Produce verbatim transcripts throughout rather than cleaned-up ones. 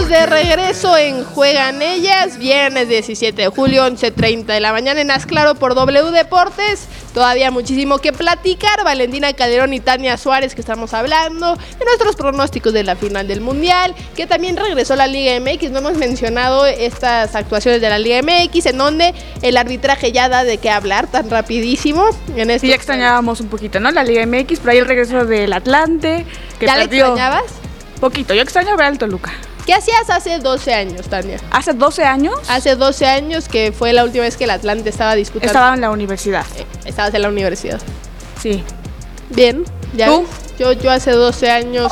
Estamos de regreso en Juegan Ellas, viernes diecisiete de julio, once treinta de la mañana en Haz Claro por W Deportes. Todavía muchísimo que platicar. Valentina Calderón y Tania Suárez, que estamos hablando de nuestros pronósticos de la final del Mundial, que también regresó la Liga M X. No hemos mencionado estas actuaciones de la Liga M X, en donde el arbitraje ya da de qué hablar tan rapidísimo. En este sí, ya extrañábamos un poquito, ¿no? La Liga M X, por ahí el regreso del Atlante. Que ¿Ya perdió. ¿La extrañabas? Poquito, yo extraño ver al Toluca. ¿Qué hacías hace doce años, Tania? ¿Hace doce años? Hace doce años, que fue la última vez que el Atlante estaba disputando. Estaba en la universidad. Eh, estabas en la universidad. Sí. Bien, ya. ¿Tú? Yo, yo hace doce años,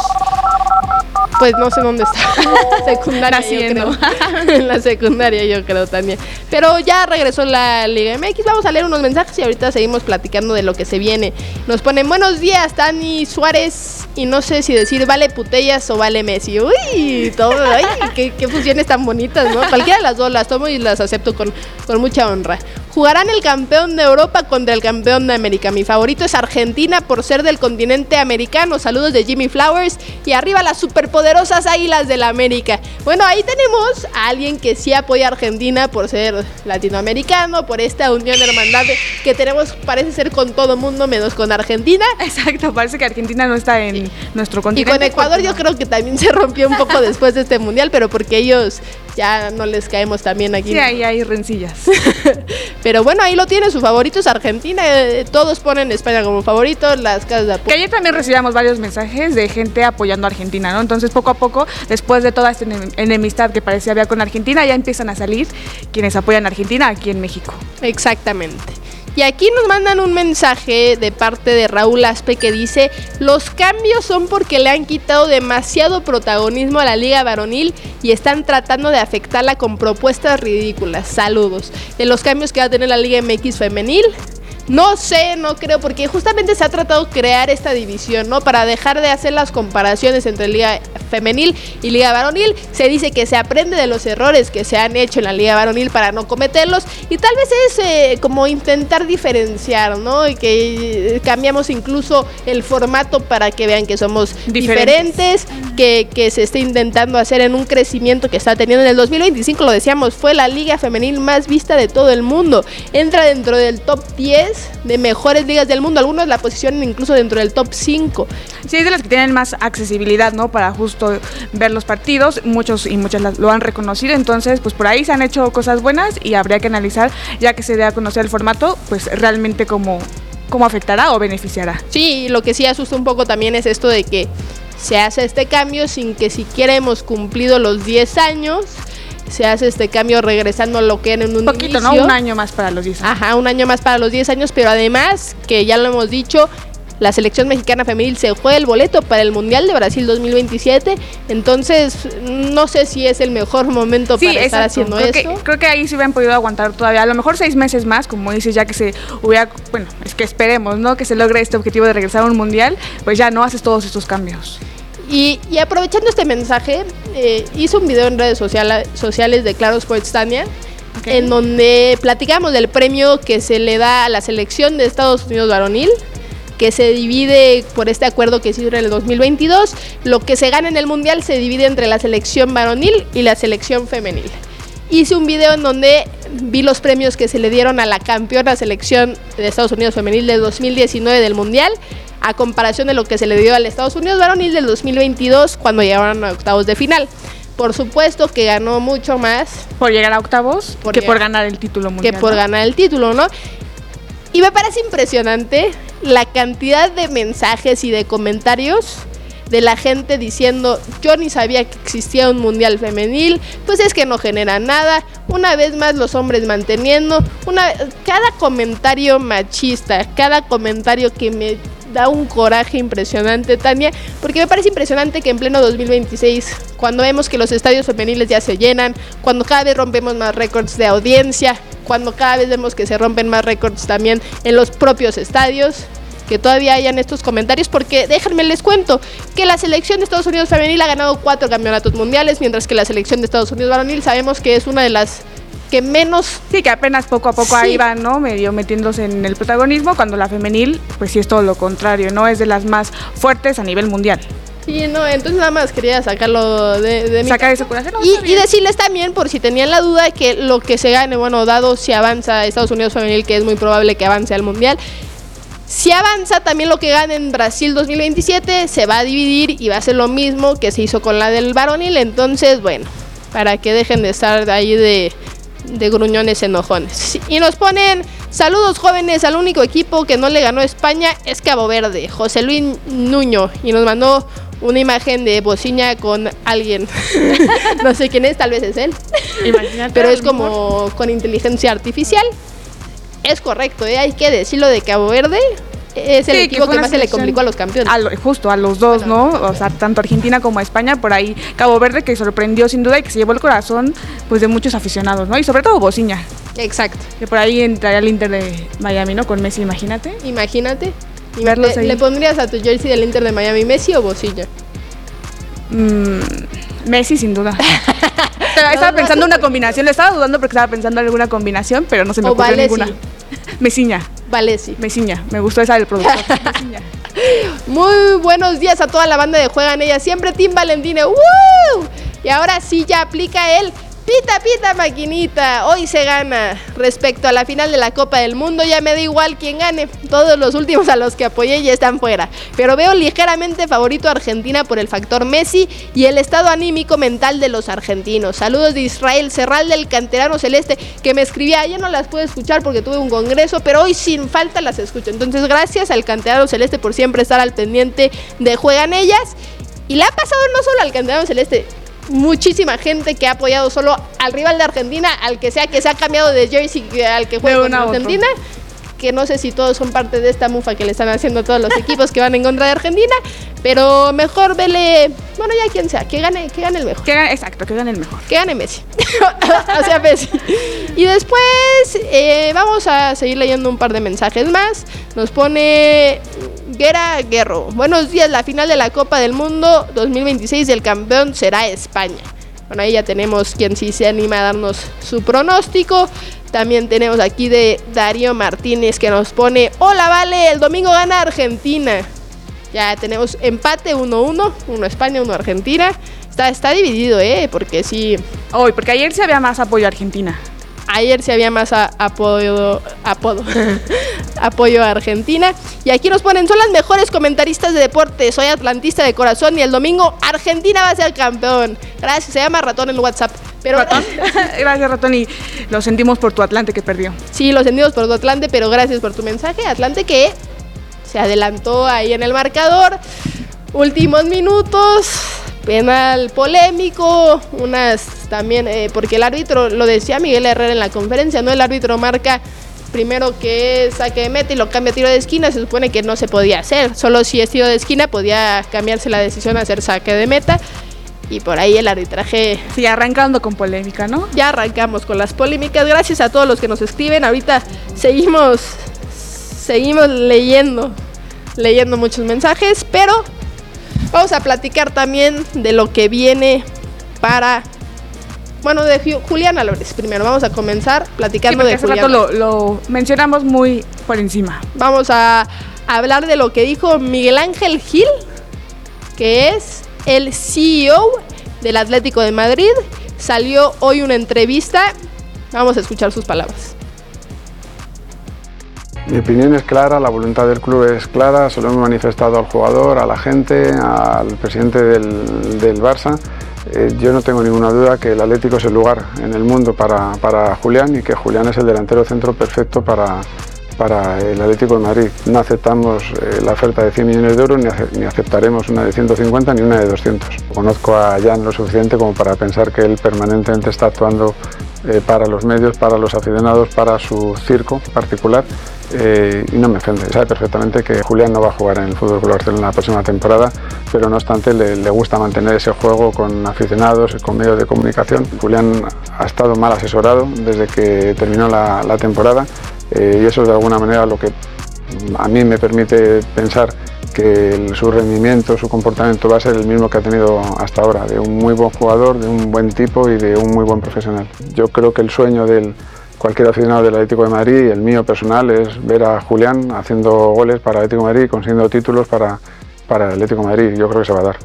pues no sé dónde estaba. Secundaria, Naciendo. Yo creo. En la secundaria, yo creo, Tania. Pero ya regresó la Liga M X. Vamos a leer unos mensajes y ahorita seguimos platicando de lo que se viene. Nos ponen buenos días, Tani Suárez. Y no sé si decir vale Putellas o vale Messi. Uy, todo, ay, qué, qué fusiones tan bonitas, ¿no? Cualquiera de las dos las tomo y las acepto con, con mucha honra. Jugarán el campeón de Europa contra el campeón de América. Mi favorito es Argentina por ser del continente americano. Saludos de Jimmy Flowers. Y arriba las superpoderosas Águilas del América. Bueno, ahí tenemos a alguien que sí apoya a Argentina por ser latinoamericano, por esta unión de hermandad que tenemos, parece ser con todo mundo menos con Argentina. Exacto, parece que Argentina no está en sí. nuestro continente. Y con Ecuador yo creo que también se rompió un poco después de este mundial, pero porque ellos ya no les caemos también aquí. Sí, ahí hay rencillas. Pero bueno, ahí lo tiene, su favorito es Argentina, eh, todos ponen España como favorito, las casas de apoyo. Que ayer también recibíamos varios mensajes de gente apoyando a Argentina, ¿no? Entonces poco a poco, después de toda esta enemistad que parecía haber con Argentina, ya empiezan a salir quienes apoyan a Argentina aquí en México. Exactamente. Y aquí nos mandan un mensaje de parte de Raúl Aspe que dice: los cambios son porque le han quitado demasiado protagonismo a la Liga Varonil y están tratando de afectarla con propuestas ridículas. Saludos. De los cambios que va a tener la Liga M X femenil, no sé, no creo, porque justamente se ha tratado de crear esta división, ¿no? Para dejar de hacer las comparaciones entre Liga Femenil y Liga Varonil. Se dice que se aprende de los errores que se han hecho en la Liga Varonil para no cometerlos, y tal vez es eh, como intentar diferenciar, ¿no? Y que cambiamos incluso el formato para que vean que somos diferentes, diferentes que, que se está intentando hacer en un crecimiento que está teniendo en el dos mil veinticinco, lo decíamos, fue la Liga Femenil más vista de todo el mundo. Entra dentro del top diez de mejores ligas del mundo, algunos la posicionan incluso dentro del top cinco. Sí, es de las que tienen más accesibilidad, ¿no? Para justo ver los partidos, muchos y muchas lo han reconocido, entonces pues por ahí se han hecho cosas buenas y habría que analizar, ya que se dé a conocer el formato, pues realmente cómo, cómo afectará o beneficiará. Sí, lo que sí asusta un poco también es esto de que se hace este cambio sin que siquiera hemos cumplido los diez años. Se hace este cambio regresando a lo que era en un poquito, inicio. ¿no? Un año más para los diez años. Ajá, un año más para los diez años, pero además, que ya lo hemos dicho, la selección mexicana femenil se juega el boleto para el Mundial de Brasil dos mil veintisiete, entonces no sé si es el mejor momento sí, para estar haciendo creo esto. Que, creo que ahí sí hubieran podido aguantar todavía, a lo mejor seis meses más, como dices, ya que se hubiera, bueno, es que esperemos, ¿no? Que se logre este objetivo de regresar a un Mundial, pues ya no haces todos estos cambios. Y, y aprovechando este mensaje, eh, hice un video en redes sociales, sociales de Claro Sports Tania, okay, en donde platicamos del premio que se le da a la selección de Estados Unidos varonil, que se divide por este acuerdo que se hizo en el dos mil veintidós. Lo que se gana en el Mundial se divide entre la selección varonil y la selección femenil. Hice un video en donde vi los premios que se le dieron a la campeona selección de Estados Unidos femenil del dos mil diecinueve del Mundial, a comparación de lo que se le dio al Estados Unidos varonil del dos mil veintidós cuando llegaron a octavos de final. Por supuesto que ganó mucho más por llegar a octavos por que llegar, por ganar el título mundial. Que por ¿no? ganar el título, ¿no? Y me parece impresionante la cantidad de mensajes y de comentarios de la gente diciendo: yo ni sabía que existía un mundial femenil, pues es que no genera nada, una vez más los hombres manteniendo, una cada comentario machista, cada comentario que me da un coraje impresionante, Tania, porque me parece impresionante que en pleno dos mil veintiséis, cuando vemos que los estadios femeniles ya se llenan, cuando cada vez rompemos más récords de audiencia, cuando cada vez vemos que se rompen más récords también en los propios estadios, que todavía hayan estos comentarios, porque déjenme les cuento que la selección de Estados Unidos femenil ha ganado cuatro campeonatos mundiales, mientras que la selección de Estados Unidos varonil sabemos que es una de las que menos... Sí, que apenas poco a poco sí. ahí van, ¿no? Medio metiéndose en el protagonismo, cuando la femenil, pues sí es todo lo contrario, ¿no? Es de las más fuertes a nivel mundial. Sí, no, entonces nada más quería sacarlo de, de mi Sacar ese coraje. No, y, y decirles también, por si tenían la duda, que lo que se gane, bueno, dado si avanza Estados Unidos femenil, que es muy probable que avance al Mundial, si avanza también lo que gane en Brasil dos mil veintisiete, se va a dividir y va a ser lo mismo que se hizo con la del varonil. Entonces, bueno, para que dejen de estar ahí de, de gruñones enojones. Y nos ponen... Saludos jóvenes, al único equipo que no le ganó España es Cabo Verde, José Luis Nuño, y nos mandó una imagen de bocina con alguien. No sé quién es, tal vez es él. Imagínate. Pero es como con inteligencia artificial. Es correcto, ¿eh? Hay que decirlo de Cabo Verde. Es el sí, equipo que, que más se le complicó a los campeones. A lo, justo, a los dos, bueno, ¿no? O sea, tanto Argentina como España, por ahí Cabo Verde, que sorprendió sin duda y que se llevó el corazón pues de muchos aficionados, ¿no? Y sobre todo Bociña. Exacto. Que por ahí entraría el Inter de Miami, ¿no? Con Messi, imagínate. Imagínate. Le, ¿Le pondrías a tu jersey del Inter de Miami Messi o Bociña? Mm, Messi, sin duda. Pero no, estaba no, pensando no, una combinación, le estaba dudando porque estaba pensando en alguna combinación, pero no se me ocurrió Valesi. Ninguna. Mesiña. Valesi. Mesiña, me gustó esa del productor. Mesiña. Muy buenos días a toda la banda de Juegan Ellas, siempre Team Valentina. ¡Woo! Y ahora sí ya aplica el pita pita maquinita, hoy se gana. Respecto a la final de la Copa del Mundo, ya me da igual quién gane, todos los últimos a los que apoyé ya están fuera, pero veo ligeramente favorito a Argentina por el factor Messi y el estado anímico mental de los argentinos. Saludos de Israel Serral, del canterano celeste, que me escribía, ayer no las pude escuchar porque tuve un congreso, pero hoy sin falta las escucho. Entonces gracias al canterano celeste por siempre estar al pendiente de Juegan Ellas. Y le ha pasado no solo al canterano celeste, muchísima gente que ha apoyado solo al rival de Argentina, al que sea que se ha cambiado de jersey al que juega contra Argentina, que no sé si todos son parte de esta mufa que le están haciendo todos los equipos que van en contra de Argentina, pero mejor vele, bueno, ya quien sea, que gane, que gane el mejor. Que gane, exacto, que gane el mejor. Que gane Messi. O sea, Messi. Y después eh, vamos a seguir leyendo un par de mensajes más. Nos pone Guerra Guerro. Buenos días, la final de la Copa del Mundo dos mil veintiséis, el campeón será España. Bueno, ahí ya tenemos quien sí se anima a darnos su pronóstico. También tenemos aquí de Darío Martínez que nos pone: hola, vale, el domingo gana Argentina. Ya tenemos empate uno uno, uno España, uno Argentina. Está, está dividido, ¿eh? Porque sí. Hoy, porque ayer se había más apoyo a Argentina. Ayer sí había más a, apoyo, apodo, apoyo a Argentina. Y aquí nos ponen: son las mejores comentaristas de deporte, soy atlantista de corazón y el domingo Argentina va a ser campeón. Gracias, se llama Ratón en WhatsApp. Pero ¿Ratón? Gracias, Ratón, y lo sentimos por tu Atlante que perdió. Sí, lo sentimos por tu Atlante, pero gracias por tu mensaje. Atlante que se adelantó ahí en el marcador. Últimos minutos, penal polémico, unas también, eh, porque el árbitro, lo decía Miguel Herrera en la conferencia, ¿no? El árbitro marca primero que es saque de meta y lo cambia a tiro de esquina. Se supone que no se podía hacer, solo si es tiro de esquina podía cambiarse la decisión a hacer saque de meta. Y por ahí el arbitraje... Sí, arrancando con polémica, ¿no? Ya arrancamos con las polémicas. Gracias a todos los que nos escriben. Ahorita seguimos, seguimos leyendo, leyendo muchos mensajes, pero vamos a platicar también de lo que viene para... Bueno, de Julián Álvarez primero. Vamos a comenzar platicando sí, de hace Julián. Rato lo, lo mencionamos muy por encima. Vamos a hablar de lo que dijo Miguel Ángel Gil, que es el C E O del Atlético de Madrid. Salió hoy una entrevista. Vamos a escuchar sus palabras. Mi opinión es clara, la voluntad del club es clara, se lo hemos manifestado al jugador, a la gente, al presidente del, del Barça. Eh, yo no tengo ninguna duda que el Atlético es el lugar en el mundo para, para Julián y que Julián es el delantero centro perfecto para, para el Atlético de Madrid. No aceptamos eh, la oferta de cien millones de euros ni, ace, ni aceptaremos una de ciento cincuenta ni una de doscientos. Conozco a Jan lo suficiente como para pensar que él permanentemente está actuando eh, para los medios, para los aficionados, para su circo particular. Eh, y no me ofende, sabe perfectamente que Julián no va a jugar en el F C Barcelona la próxima temporada, pero no obstante le, le gusta mantener ese juego con aficionados, con medios de comunicación. Julián ha estado mal asesorado desde que terminó la, la temporada eh, y eso es de alguna manera lo que a mí me permite pensar que el, su rendimiento, su comportamiento va a ser el mismo que ha tenido hasta ahora, de un muy buen jugador, de un buen tipo y de un muy buen profesional. Yo creo que el sueño del cualquier aficionado del Atlético de Madrid y el mío personal es ver a Julián haciendo goles para el Atlético de Madrid, consiguiendo títulos para para el Atlético de Madrid. Yo creo que se va a dar.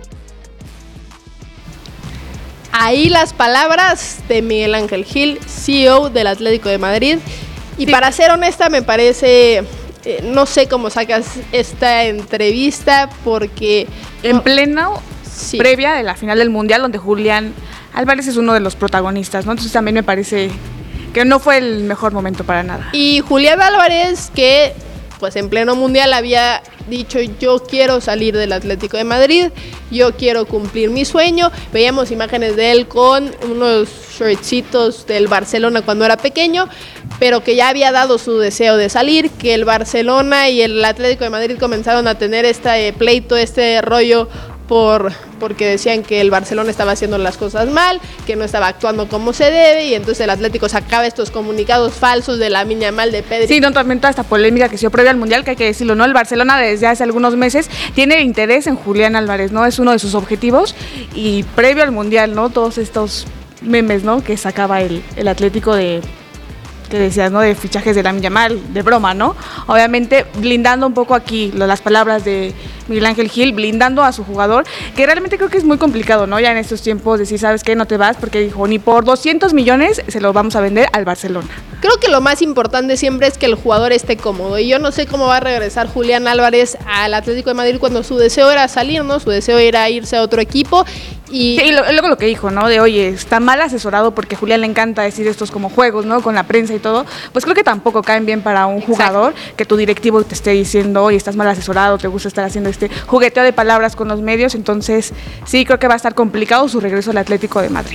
Ahí las palabras de Miguel Ángel Gil, C E O del Atlético de Madrid. Y sí, para ser honesta, me parece, eh, no sé cómo sacas esta entrevista porque... En no, pleno, sí, previa de la final del Mundial, donde Julián Álvarez es uno de los protagonistas, ¿no? Entonces también me parece que no fue el mejor momento para nada. Y Julián Álvarez, que pues en pleno Mundial había dicho: yo quiero salir del Atlético de Madrid, yo quiero cumplir mi sueño. Veíamos imágenes de él con unos shortcitos del Barcelona cuando era pequeño, pero que ya había dado su deseo de salir, que el Barcelona y el Atlético de Madrid comenzaron a tener este pleito, este rollo, por porque decían que el Barcelona estaba haciendo las cosas mal, que no estaba actuando como se debe, y entonces el Atlético sacaba estos comunicados falsos de Lamine Yamal, de Pedri. Sí, no, también toda esta polémica que se dio previa al Mundial, que hay que decirlo, ¿no? El Barcelona desde hace algunos meses tiene interés en Julián Álvarez, ¿no? Es uno de sus objetivos, y previo al Mundial, ¿no? Todos estos memes, ¿no? Que sacaba el, el Atlético de... que decías, ¿no? De fichajes de Lamine Yamal, de broma, ¿no? Obviamente blindando un poco aquí las palabras de Miguel Ángel Gil, blindando a su jugador, que realmente creo que es muy complicado, ¿no? Ya en estos tiempos decir, ¿sabes qué? No te vas, porque dijo, ni por doscientos millones se lo vamos a vender al Barcelona. Creo que lo más importante siempre es que el jugador esté cómodo, y yo no sé cómo va a regresar Julián Álvarez al Atlético de Madrid cuando su deseo era salir, ¿no? Su deseo era irse a otro equipo. Y sí, y luego lo que dijo, ¿no? De, oye, está mal asesorado, porque a Julián le encanta decir estos como juegos, ¿no? Con la prensa y todo. Pues creo que tampoco caen bien para un Exacto. jugador que tu directivo te esté diciendo, oye, estás mal asesorado, te gusta estar haciendo este jugueteo de palabras con los medios. Entonces, sí, creo que va a estar complicado su regreso al Atlético de Madrid.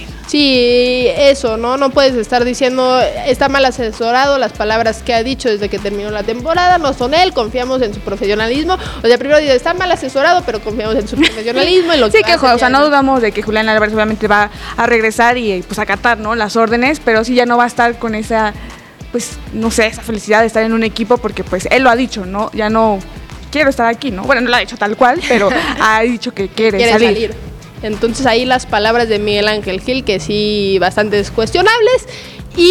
Sí, eso, ¿no? No puedes estar diciendo, está mal asesorado, las palabras que ha dicho desde que terminó la temporada no son él, confiamos en su profesionalismo. O sea, primero dice, está mal asesorado, pero confiamos en su profesionalismo. En lo sí, que, que o sea, no dudamos de que Julián Álvarez obviamente va a regresar y pues acatar, ¿no? Las órdenes, pero sí ya no va a estar con esa, pues, no sé, esa felicidad de estar en un equipo, porque pues él lo ha dicho, ¿no? Ya no quiero estar aquí, ¿no? Bueno, no lo ha dicho tal cual, pero ha dicho que quiere, quiere salir. salir. Entonces ahí las palabras de Miguel Ángel Gil, que sí, bastante cuestionables. Y,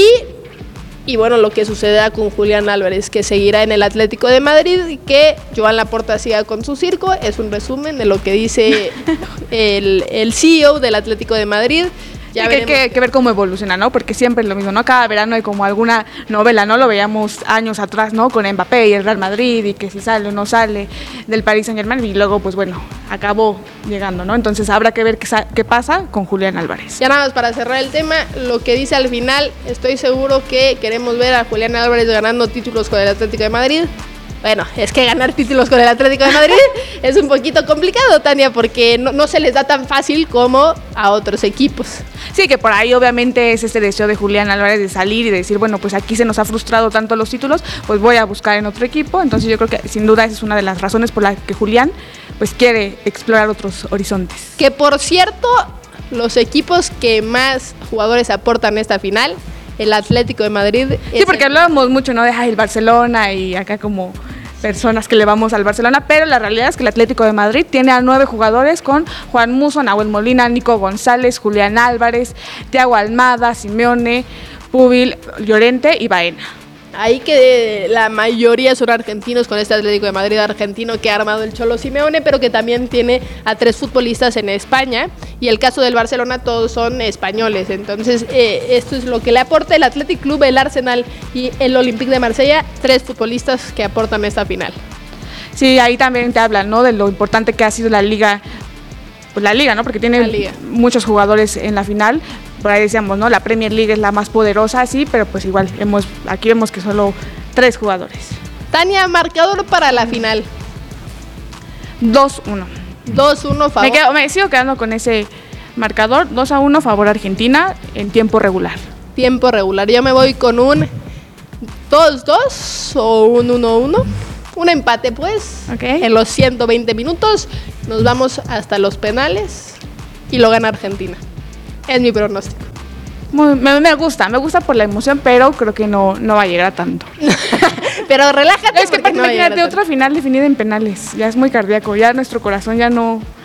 y bueno, lo que suceda con Julián Álvarez, que seguirá en el Atlético de Madrid, y que Joan Laporta siga con su circo. Es un resumen de lo que dice el, el C E O del Atlético de Madrid. Ya hay que, que ver cómo evoluciona, ¿no? Porque siempre es lo mismo, ¿no? Cada verano hay como alguna novela, ¿no? Lo veíamos años atrás, ¿no? Con Mbappé y el Real Madrid, y que si sale o no sale del Paris Saint-Germain, y luego, pues bueno, acabó llegando, ¿no? Entonces habrá que ver qué, qué pasa con Julián Álvarez. Ya nada más para cerrar el tema, lo que dice al final, estoy seguro que queremos ver a Julián Álvarez ganando títulos con el Atlético de Madrid. Bueno, es que ganar títulos con el Atlético de Madrid es un poquito complicado, Tania, porque no, no se les da tan fácil como a otros equipos. Sí, que por ahí obviamente es este deseo de Julián Álvarez de salir y de decir, bueno, pues aquí se nos ha frustrado tanto los títulos, pues voy a buscar en otro equipo. Entonces yo creo que sin duda esa es una de las razones por las que Julián pues quiere explorar otros horizontes. Que por cierto, los equipos que más jugadores aportan a esta final, el Atlético de Madrid. Sí, porque el... hablábamos mucho, ¿no? De ay, el Barcelona, y acá como personas que le vamos al Barcelona, pero la realidad es que el Atlético de Madrid tiene a nueve jugadores con Juan Musso, Nahuel Molina, Nico González, Julián Álvarez, Thiago Almada, Simeone, Pubil, Llorente y Baena. Ahí que la mayoría son argentinos, con este Atlético de Madrid argentino que ha armado el Cholo Simeone, pero que también tiene a tres futbolistas en España, y el caso del Barcelona todos son españoles. Entonces eh, esto es lo que le aporta el Athletic Club, el Arsenal y el Olympique de Marsella, tres futbolistas que aportan esta final. Sí, ahí también te hablan, ¿no? De lo importante que ha sido la liga, pues la liga, ¿no? Porque tiene muchos jugadores en la final. Por ahí decíamos, ¿no? La Premier League es la más poderosa, sí, pero pues igual, hemos, aquí vemos que solo tres jugadores. Tania, marcador para la final. dos uno. dos uno favor. Me, quedo, me sigo quedando con ese marcador, dos a uno favor Argentina en tiempo regular. Tiempo regular. Yo me voy con un dos dos o un uno uno. Un empate, pues. Okay. En los ciento veinte minutos nos vamos hasta los penales y lo gana Argentina. Es mi pronóstico. Muy, me, me gusta, me gusta por la emoción, pero creo que no, no va a llegar a tanto. Pero relájate. Es que no imagínate otra final definida en penales. Ya es muy cardíaco, ya nuestro corazón ya no...